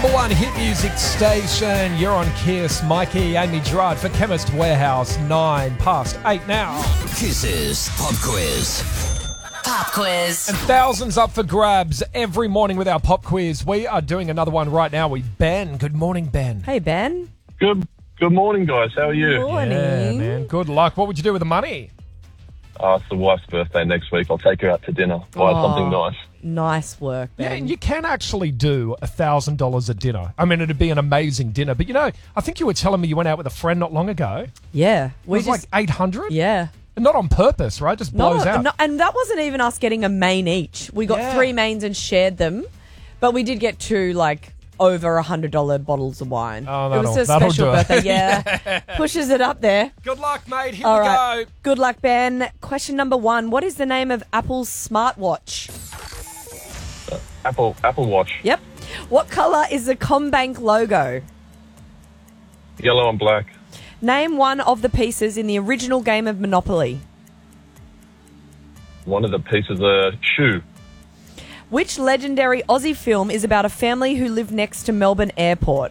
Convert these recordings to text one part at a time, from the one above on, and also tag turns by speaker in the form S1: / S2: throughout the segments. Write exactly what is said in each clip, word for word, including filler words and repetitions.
S1: number one hit music station. You're on Kiss. Mikey, Amy Gerard for Chemist Warehouse. Nine past eight now.
S2: Kiss's Pop Quiz. Pop Quiz.
S1: And thousands up for grabs every morning with our pop quiz. We are doing another one right now with Ben. Good morning, Ben.
S3: Hey, Ben.
S4: Good good morning, guys. How are you?
S3: Morning.
S1: Yeah, man. Good luck. What would you do with the money?
S4: Uh, it's the wife's birthday next week. I'll take her out to dinner. Buy her
S3: Oh.
S4: something nice.
S3: Nice work,
S1: Yeah,
S3: Ben.
S1: and you can actually do a thousand dollars a dinner. I mean, it'd be an amazing dinner. But you know, I think you were telling me you went out with a friend not long ago.
S3: yeah.
S1: It
S3: We
S1: was
S3: just,
S1: like eight hundred.
S3: yeah.
S1: Not on purpose, right? Just blows
S3: No,
S1: out.
S3: no, and that wasn't even us getting a main each. We got
S1: Yeah.
S3: three mains and shared them, but we did get two, like, over one hundred dollars bottles of wine.
S1: Oh,
S3: it was
S1: that'll-
S3: a
S1: that'll
S3: special
S1: do it.
S3: birthday, yeah. Pushes it up there.
S1: Good luck, mate. Here
S3: All
S1: we
S3: right.
S1: go.
S3: Good luck, Ben. Question number one. What is the name of Apple's smartwatch?
S4: Apple Apple Watch.
S3: Yep. What colour is the Combank logo?
S4: Yellow and black.
S3: Name one of the pieces in the original game of Monopoly.
S4: One of the pieces of shoe.
S3: Which legendary Aussie film is about a family who live next to Melbourne Airport?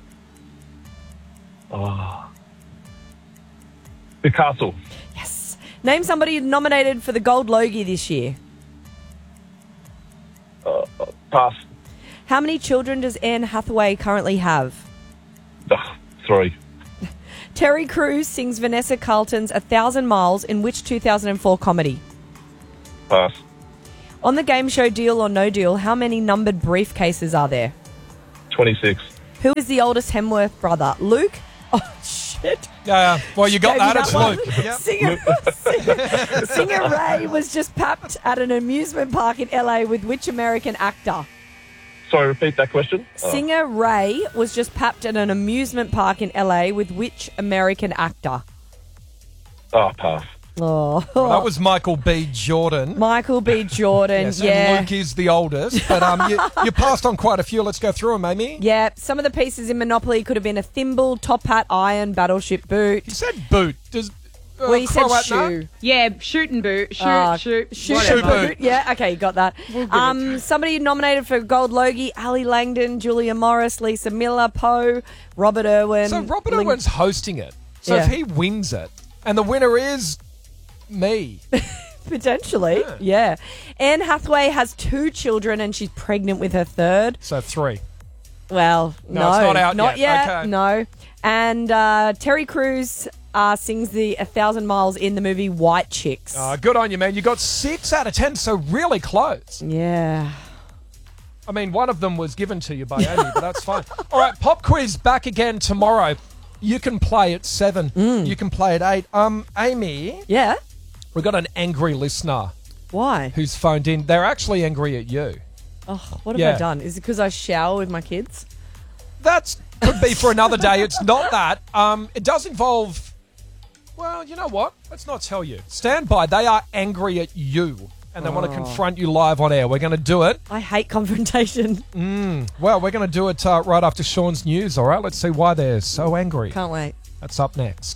S4: Oh. The castle.
S3: Yes. Name somebody nominated for the Gold Logie this year.
S4: Uh, pass.
S3: How many children does Anne Hathaway currently have?
S4: Ugh, three.
S3: Terry Crews sings Vanessa Carlton's A Thousand Miles in which two thousand four comedy?
S4: Pass.
S3: On the game show Deal or No Deal, how many numbered briefcases are there?
S4: twenty-six.
S3: Who is the oldest Hemsworth brother? Luke? Oh, shit.
S1: Yeah. Well, you got
S3: Gave you
S1: that. It's
S3: one.
S1: Luke. Yep.
S3: Singer, singer, singer Ray was just papped at an amusement park in L A with which American actor?
S4: Sorry, repeat that question. Oh.
S3: Singer Ray was just papped at an amusement park in L A with which American actor?
S4: Oh, pass.
S3: Oh,
S1: That was Michael B. Jordan.
S3: Michael B. Jordan.
S1: Yes,
S3: yeah.
S1: and Luke is the oldest. But um, you, you passed on quite a few. Let's go through them, Amy.
S3: Yeah, some of the pieces in Monopoly could have been a thimble, top hat, iron, battleship boot.
S1: You said boot. Does uh,
S3: Well, you said
S1: Croat know?
S3: shoe.
S5: Yeah, shoot and boot. Shoot,
S3: Ah,
S5: shoot,
S3: shoot,
S5: whatever.
S1: Shoe boot.
S3: Yeah, okay, you got that. Um, somebody nominated for Gold Logie: Ali Langdon, Julia Morris, Lisa Miller, Poe, Robert Irwin.
S1: So Robert
S3: Ling-
S1: Irwin's hosting it. So
S3: Yeah.
S1: if he wins it, and the winner is me.
S3: Potentially,
S1: Yeah.
S3: yeah. Anne Hathaway has two children and she's pregnant with her third.
S1: So three.
S3: Well,
S1: No,
S3: no,
S1: it's not out
S3: not
S1: yet.
S3: yet.
S1: Okay.
S3: No. And uh, Terry Crews uh, sings the A Thousand Miles in the movie White Chicks.
S1: Uh, good on you, man. You got six out of ten, so really close.
S3: yeah.
S1: I mean, one of them was given to you by Amy, but that's fine. All right, pop quiz back again tomorrow. You can play at seven.
S3: Mm.
S1: You can play at eight. Um, Amy,
S3: Yeah.
S1: we've got an angry listener
S3: Why?
S1: who's phoned in. They're actually angry at you.
S3: Oh, what have
S1: Yeah.
S3: I done? Is it because I shower with my kids?
S1: That could be for another day. It's not that. Um, it does involve. Well, you know what? Let's not tell you. Stand by. They are angry at you, and they want to confront you live on air. We're going to do it.
S3: I hate confrontation.
S1: Well, we're going to do it uh, right after Sean's news. All right. Let's see why they're so angry.
S3: Can't wait.
S1: That's up next.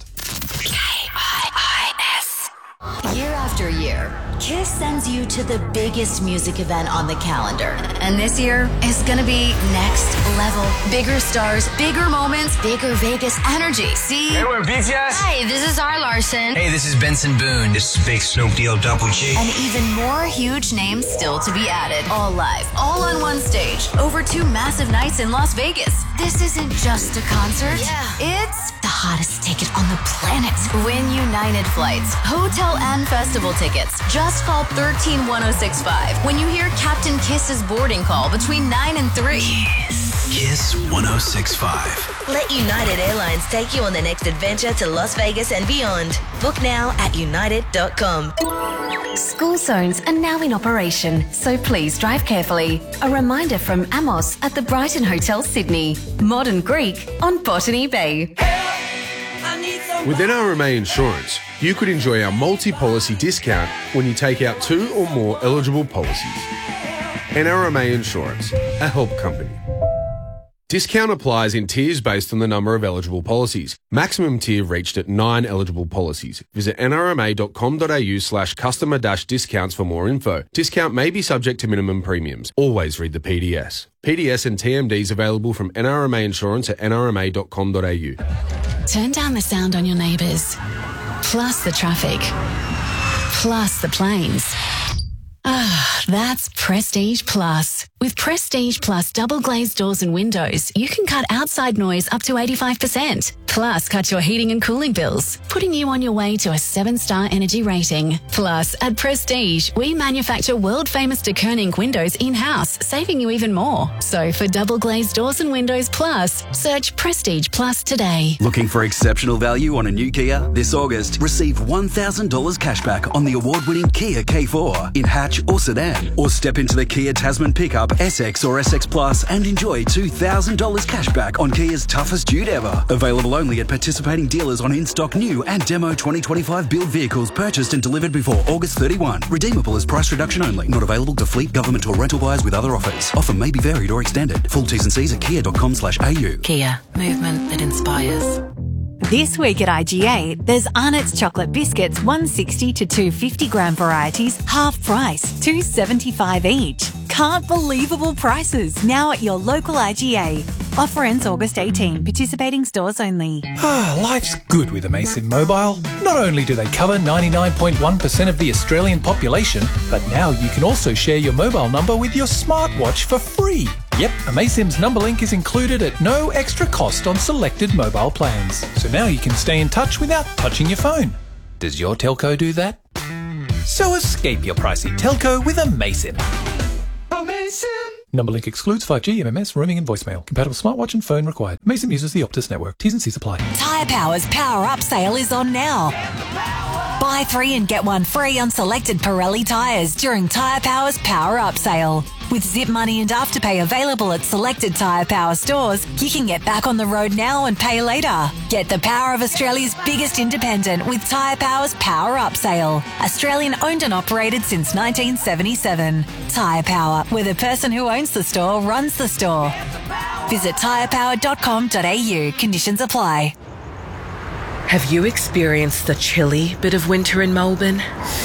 S2: Year after year, Kiss sends you to the biggest music event on the calendar. And this year is gonna be next level. Bigger stars, bigger moments, bigger Vegas energy. See?
S6: Hey, we're B T S.
S7: Hi, this is R. Larson.
S6: Hey, this is Benson Boone. This is Big Snoop Deal Double G.
S2: And even more huge names still to be added. All live, all on one stage, over two massive nights in Las Vegas. This isn't just a concert. Yeah. It's the hottest ticket on the planet. Win United flights, hotel and festival tickets. Just call one three one oh six five when you hear Captain Kiss's boarding call between nine and three.
S6: Kiss one oh six five.
S8: Let United Airlines take you on the next adventure to Las Vegas and beyond. Book now at united dot com.
S9: School zones are now in operation, so please drive carefully. A reminder from Amos at the Brighton Hotel, Sydney. Modern Greek on Botany Bay.
S10: With N R M A Insurance, you could enjoy our multi-policy discount when you take out two or more eligible policies. N R M A Insurance, a help company. Discount applies in tiers based on the number of eligible policies. Maximum tier reached at nine eligible policies. Visit nrma.com.au slash customer dash discounts for more info. Discount may be subject to minimum premiums. Always read the P D S. P D S and T M Ds available from N R M A Insurance at n r m a dot com dot a u.
S7: Turn down the sound on your neighbours, plus the traffic, plus the planes. Ah, that's Prestige Plus. With Prestige Plus double glazed doors and windows, you can cut outside noise up to eighty-five percent. Plus, cut your heating and cooling bills, putting you on your way to a seven-star energy rating. Plus, at Prestige, we manufacture world-famous de Koning windows in-house, saving you even more. So, for double glazed doors and windows plus, search Prestige Plus today.
S11: Looking for exceptional value on a new Kia? This August, receive one thousand dollars cashback on the award-winning Kia K four in hatch or sedan. Or step into the Kia Tasman pickup S X or S X Plus and enjoy two thousand dollars cashback on Kia's toughest dude ever. Available only at participating dealers on in-stock new and demo twenty twenty-five build vehicles purchased and delivered before August thirty-first. Redeemable as price reduction only. Not available to fleet, government or rental buyers with other offers. Offer may be varied or extended. Full T's and C's at kia.com slash au.
S7: Kia, movement that inspires.
S12: This week at I G A, there's Arnott's chocolate biscuits, one sixty to two fifty gram varieties, half price, two seventy-five each. Can't believable prices now at your local I G A. Offer ends August eighteenth. Participating stores only.
S13: Ah, life's good with Amasim Mobile. Not only do they cover ninety-nine point one percent of the Australian population, but now you can also share your mobile number with your smartwatch for free. Yep, Amasim's number link is included at no extra cost on selected mobile plans. So now you can stay in touch without touching your phone. Does your telco do that? So escape your pricey telco with Amasim. Amasim! Number link excludes five G, M M S, roaming and voicemail. Compatible smartwatch and phone required. Amasim uses the Optus network. T's and C's apply.
S12: Tyre Power's Power Up sale is on now. Buy three and get one free on selected Pirelli tyres during Tyre Power's Power Up sale. With Zip Money and Afterpay available at selected Tyre Power stores, you can get back on the road now and pay later. Get the power of Australia's biggest independent with Tyre Power's Power Up sale. Australian owned and operated since nineteen seventy-seven. Tyre Power, where the person who owns the store runs the store. Visit tyre power dot com dot a u. Conditions apply.
S14: Have you experienced the chilly bit of winter in Melbourne?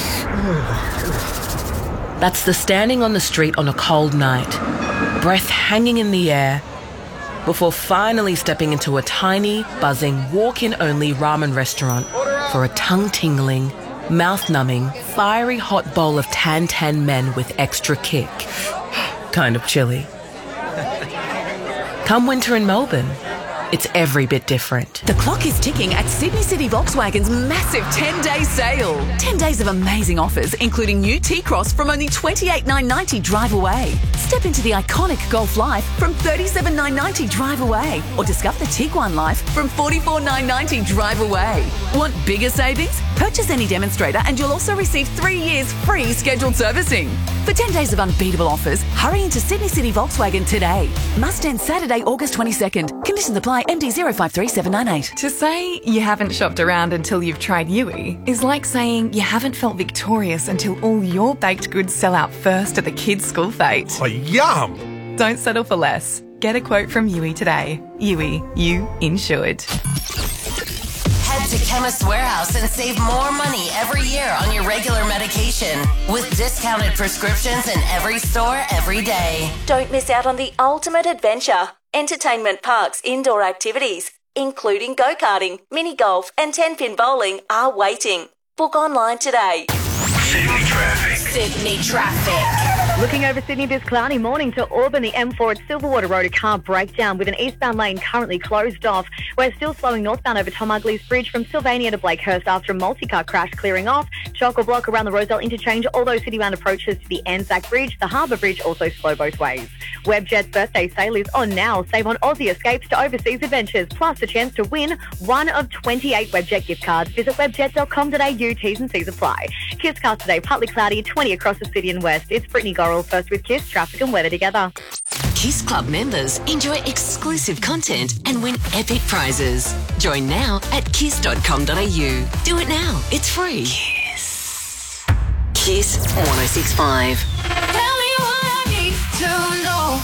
S14: That's the standing on the street on a cold night, breath hanging in the air, before finally stepping into a tiny, buzzing, walk-in-only ramen restaurant for a tongue-tingling, mouth-numbing, fiery hot bowl of tan-tan men with extra kick. Kind of chilly. Come winter in Melbourne, it's every bit different.
S15: The clock is ticking at Sydney City Volkswagen's massive ten-day sale. ten days of amazing offers, including new T-Cross from only twenty-eight thousand nine hundred ninety drive away. Step into the iconic Golf Life from thirty-seven thousand nine hundred ninety drive away. Or discover the Tiguan Life from forty-four thousand nine hundred ninety drive away. Want bigger savings? Purchase any demonstrator and you'll also receive three years free scheduled servicing. For ten days of unbeatable offers, hurry into Sydney City Volkswagen today. Must end Saturday, August twenty-second. Conditions apply. M D zero five three seven nine eight.
S16: To say you haven't shopped around until you've tried Yui is like saying you haven't felt victorious until all your baked goods sell out first at the kids' school fete.
S17: Oh, yum!
S16: Don't settle for less. Get a quote from Yui today. Yui, you insured.
S8: Head to Chemist Warehouse and save more money every year on your regular medication with discounted prescriptions in every store every day.
S18: Don't miss out on the ultimate adventure. Entertainment Park's indoor activities, including go-karting, mini golf and ten-pin bowling, are waiting. Book online today.
S6: Sydney traffic.
S8: Sydney traffic.
S19: Looking over Sydney this cloudy morning to Auburn, the M four at Silverwater Road, a car breakdown with an eastbound lane currently closed off. We're still slowing northbound over Tom Ugley's Bridge from Sylvania to Blakehurst after a multi-car crash clearing off. Chock or block around the Roselle interchange, all those city-bound approaches to the Anzac Bridge. The Harbour Bridge also slow both ways. Webjet's birthday sale is on now. Save on Aussie escapes to overseas adventures, plus a chance to win one of twenty-eight Webjet gift cards. Visit webjet dot com dot a u. T's and C's apply. Kisscast today, partly cloudy, twenty across the city and west. It's Brittany Gorrell first with Kiss, traffic and weather together.
S7: Kiss Club members enjoy exclusive content and win epic prizes. Join now at kiss dot com dot a u. Do it now. It's free. Kiss. Kiss one oh six point five.
S20: Tell me what I need to know.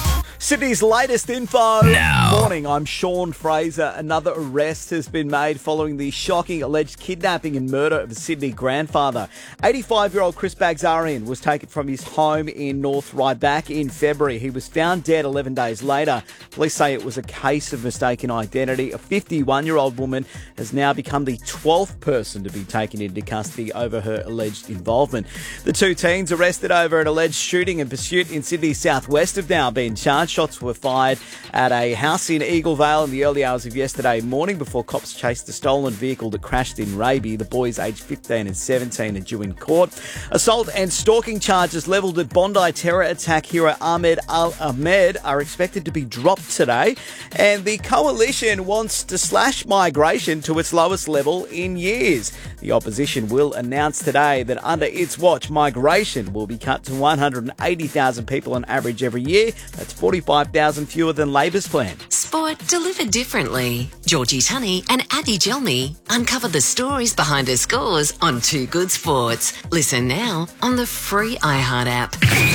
S17: Sydney's latest info. Now. Morning, I'm Sean Fraser. Another arrest has been made following the shocking alleged kidnapping and murder of a Sydney grandfather. eighty-five-year-old Chris Bagzarian was taken from his home in North Ryback in February. He was found dead eleven days later. Police say it was a case of mistaken identity. A fifty-one-year-old woman has now become the twelfth person to be taken into custody over her alleged involvement. The two teens arrested over an alleged shooting and pursuit in Sydney's southwest have now been charged. Shots were fired at a house in Eagle Vale in the early hours of yesterday morning before cops chased a stolen vehicle that crashed in Raby. The boys aged fifteen and seventeen are due in court. Assault and stalking charges levelled at Bondi terror attack hero Ahmed Al-Ahmed are expected to be dropped today. And the coalition wants to slash migration to its lowest level in years. The opposition will announce today that under its watch, migration will be cut to one hundred eighty thousand people on average every year. That's forty-five thousand fewer than Labor's plan.
S20: Sport delivered differently. Georgie Tunney and Addy Gelmy uncover the stories behind the scores on Two Good Sports. Listen now on the free iHeart app.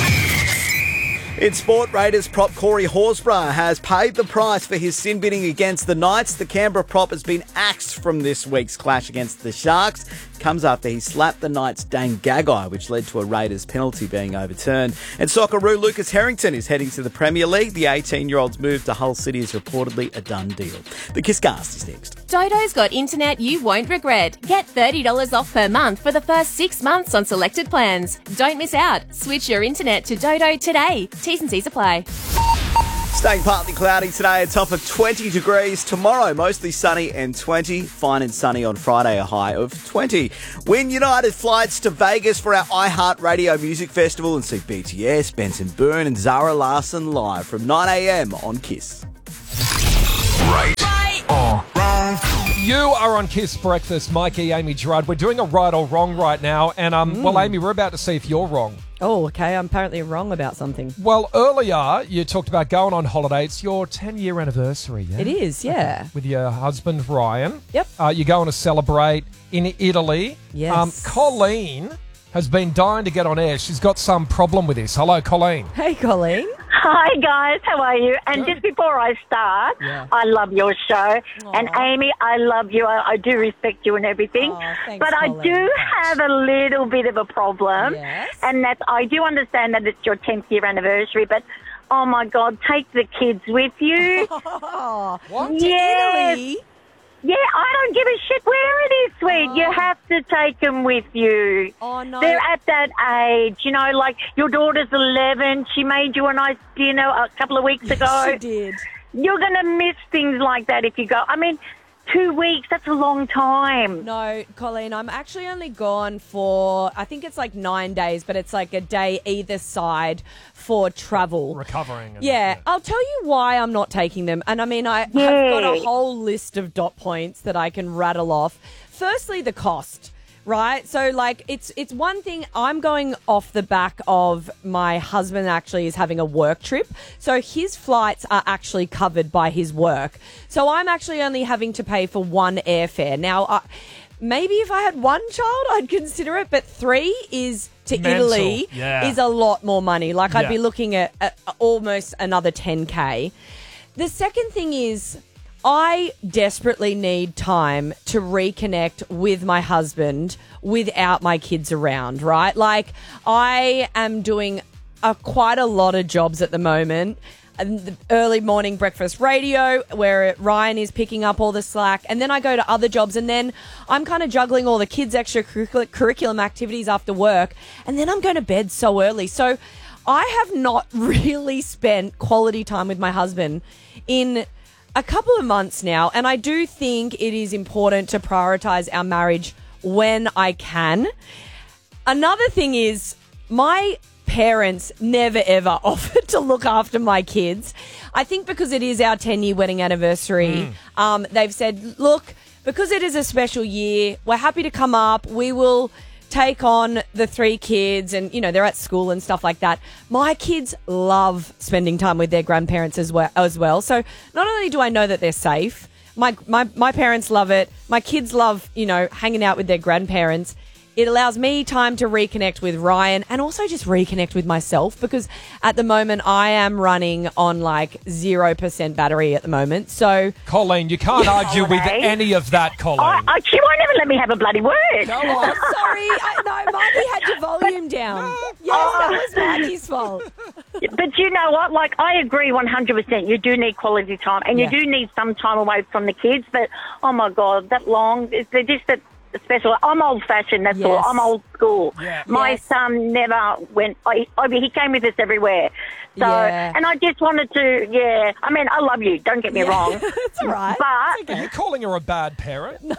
S17: In sport, Raiders prop Corey Horsburgh has paid the price for his sin binning against the Knights. The Canberra prop has been axed from this week's clash against the Sharks. Comes after he slapped the Knights' Dane Gagai, which led to a Raiders penalty being overturned. And Socceroo Lucas Harrington is heading to the Premier League. The eighteen-year-old's move to Hull City is reportedly a done deal. The Kisscast is next.
S21: Dodo's got internet you won't regret. Get thirty dollars off per month for the first six months on selected plans. Don't miss out. Switch your internet to Dodo today. T's and C's apply.
S17: Staying partly cloudy today, a top of twenty degrees. Tomorrow, mostly sunny and twenty. Fine and sunny on Friday, a high of twenty. Win United flights to Vegas for our iHeartRadio Music Festival and see B T S, Benson Boone and Zara Larsson live from nine a.m. on Kiss.
S1: Right. Or wrong. You are on Kiss Breakfast. Mikey, Amy, Gerard. We're doing a right or wrong right now. And, um,
S3: Mm.
S1: well, Amy, we're about to see if you're wrong.
S3: Oh, okay. I'm apparently wrong about something.
S1: Well, earlier you talked about going on holiday. It's your ten-year anniversary, yeah?
S3: It is, yeah.
S1: With your husband, Ryan.
S3: Yep.
S1: Uh, you're going to celebrate in Italy.
S3: Yes.
S1: Um, Colleen has been dying to get on air. She's got some problem with this. Hello, Colleen.
S3: Hey, Colleen.
S22: Hi, guys. How are you? And just before I start,
S1: Yeah.
S22: I love your show. And Amy, I love you. I, I do respect you and everything.
S3: thanks,
S22: but I
S3: Colleen.
S22: do have a little bit of a problem. And that's, I do understand that it's your tenth year anniversary, but oh my God, take the kids with you.
S3: What?
S22: Yes.
S3: To Italy?
S22: Yeah, I don't give a shit where it is, sweet. You have to take them with you.
S3: Oh, no.
S22: They're at that age, you know, like your daughter's eleven. She made you a nice dinner a couple of weeks ago.
S3: She did.
S22: You're going to miss things like that if you go. I mean, two weeks, that's a long time.
S3: No, Colleen, I'm actually only gone for, I think it's like nine days, but it's like a day either side for travel.
S1: Recovering. and-
S3: Yeah, I'll tell you why I'm not taking them. And I mean, I
S22: Yeah.
S3: have got a whole list of dot points that I can rattle off. Firstly, the cost. Right? So, like, it's it's one thing. I'm going off the back of my husband actually is having a work trip. So his flights are actually covered by his work. So I'm actually only having to pay for one airfare. Now, I, maybe if I had one child, I'd consider it. But three is to
S1: Mental.
S3: Italy
S1: Yeah.
S3: is a lot more money. Like, I'd
S1: Yeah.
S3: be looking at, at almost another ten K. The second thing is, I desperately need time to reconnect with my husband without my kids around, right? Like, I am doing a, quite a lot of jobs at the moment. And the early morning breakfast radio, where Ryan is picking up all the slack. And then I go to other jobs, and then I'm kind of juggling all the kids' extracurriculum curriculum activities after work. And then I'm going to bed so early. So I have not really spent quality time with my husband in a couple of months now, and I do think it is important to prioritize our marriage when I can. Another thing is, my parents never ever offered to look after my kids. I think because it is our ten-year wedding anniversary,
S1: Mm.
S3: um, they've said, look, because it is a special year, we're happy to come up. We will take on the three kids, and, you know, they're at school and stuff like that. My kids love spending time with their grandparents as well. As well. So not only do I know that they're safe, my, my, my parents love it. My kids love, you know, hanging out with their grandparents. It allows me time to reconnect with Ryan and also just reconnect with myself because at the moment I am running on like zero percent battery at the moment. So,
S1: Colleen, you can't argue with any of that, Colleen.
S22: I, I, she won't ever let me have a bloody word.
S1: Go on.
S3: Sorry, I, no, Mikey had your volume down. Yes, that was Mikey's fault.
S22: But you know what? Like, I agree one hundred percent. You do need quality time and you
S3: Yeah.
S22: do need some time away from the kids. But, oh, my God, that long, it's- they're just that special. I'm old-fashioned, that's all.
S3: Yes.
S22: I'm old school.
S3: Yeah.
S22: My
S3: Yes.
S22: son never went, I, I, he came with us everywhere. So,
S3: Yeah.
S22: and I just wanted to, yeah, I mean, I love you, don't get me
S3: Yeah,
S22: wrong.
S3: that's all right.
S22: But,
S1: Are you calling her a bad parent?
S22: no,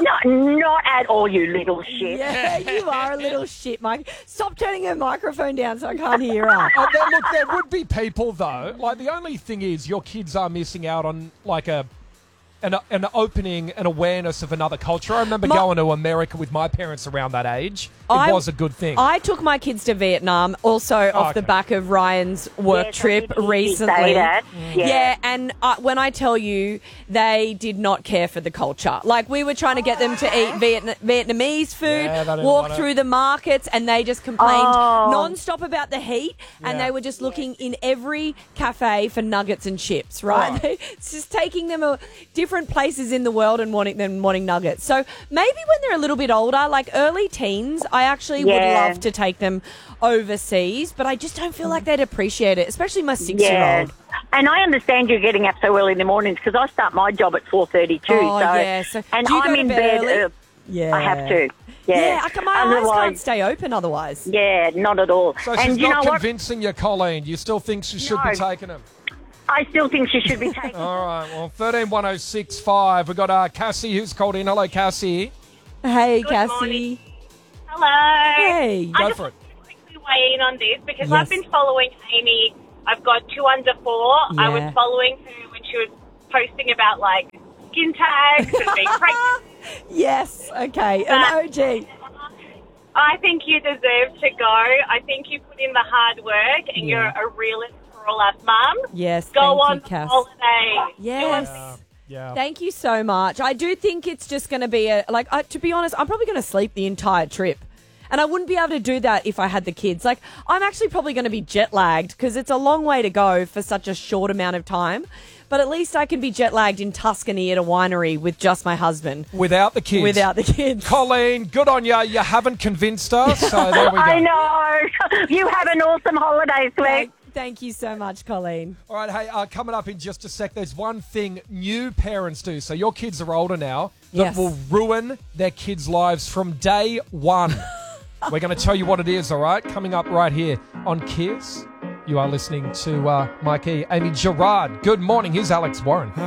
S22: not at all, you little shit.
S3: Yeah, you are a little shit, Mike. Stop turning her microphone down so I can't hear her.
S1: Oh, there, look, there would be people, though. Like, the only thing is your kids are missing out on, like, a an, an opening, an awareness of another culture. I remember
S3: My-
S1: going to America with my parents around that age. It
S3: I-
S1: was a good thing.
S3: I took my kids to Vietnam also off the
S1: okay.
S3: back of Ryan's work
S22: Yes, I
S3: trip
S22: did hear you
S3: recently.
S22: say that.
S3: Yeah.
S22: Yeah.
S3: and uh, when I tell you, they did not care for the culture. Like, we were trying to get them to eat Vietna- Vietnamese food,
S1: Yeah, they didn't
S3: walk
S1: want it.
S3: through the markets, and they just complained
S22: Oh.
S3: non-stop about the heat, and
S1: Yeah.
S3: they were just looking in every cafe for nuggets and chips, right?
S1: Right.
S3: They- it's just taking them to different places in the world and wanting them wanting nuggets. So maybe when they're a little bit older, like early teens, I actually would
S22: Yeah.
S3: love to take them overseas, but I just don't feel like they'd appreciate it, especially my six-year-old.
S22: And I understand you're getting up so early in the mornings because I start my job at four thirty-two.
S3: Oh,
S22: so,
S3: yeah. So
S22: and
S3: do you
S22: I'm
S3: go to
S22: in
S3: bed
S22: bed.
S3: early?
S22: uh,
S3: Yeah.
S22: I have to. Yeah.
S3: Yeah, I can, my eyes can't
S22: Otherwise-
S3: stay open otherwise.
S22: Yeah, not at all.
S1: so
S22: and
S1: she's
S22: you
S1: not
S22: know what?
S1: convincing you, Colleen. You still think she should
S22: No.
S1: be taking him?
S22: I still think she should be taken.
S1: All right, well, thirteen one oh six five. We've got uh, Cassie who's called in. Hello, Cassie.
S3: Hey,
S4: Good
S3: Cassie.
S4: morning. Hello.
S3: Hey.
S4: I
S1: Go
S4: just
S1: for it.
S4: want to quickly weigh in on this because
S3: Yes.
S4: I've been following Amy. I've got two under four. I was
S3: Yeah.
S4: following her when she was posting about like skin tags and being pregnant.
S3: Yes, okay, an
S4: But-
S3: O G.
S4: I think you deserve to go. I think you put in the hard work and
S3: Yeah.
S4: you're a realist for all us mum.
S3: Yes,
S4: Go
S3: thank
S4: on
S3: you, Cass.
S4: holiday.
S3: Yes.
S1: Yeah. Yeah.
S3: Thank you so much. I do think it's just going to be a, like, uh, to be honest, I'm probably going to sleep the entire trip. And I wouldn't be able to do that if I had the kids. Like, I'm actually probably going to be jet lagged because it's a long way to go for such a short amount of time. But at least I can be jet lagged in Tuscany at a winery with just my husband.
S1: Without the kids.
S3: Without the kids.
S1: Colleen, good on you. You haven't convinced us, so there we go.
S22: I know. You have an awesome holiday, sweet.
S3: Thank, thank you so much, Colleen.
S1: All right, hey, uh, coming up in just a sec, there's one thing new parents do. So your kids are older now that
S3: Yes.
S1: will ruin their kids' lives from day one. We're going to tell you what it is, all right? Coming up right here on Kiss. You are listening to uh, Mike E. Amy Gerard. Good morning. Here's Alex Warren.